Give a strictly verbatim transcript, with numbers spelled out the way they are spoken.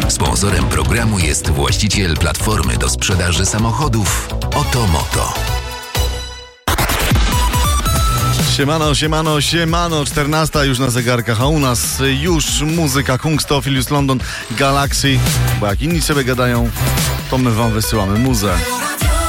Sponsorem programu jest właściciel platformy do sprzedaży samochodów Otomoto. Siemano, siemano, siemano, czternasta już na zegarkach, a u nas już muzyka Kungstofilius London Galaxy, bo jak inni sobie gadają, to my wam wysyłamy muzę.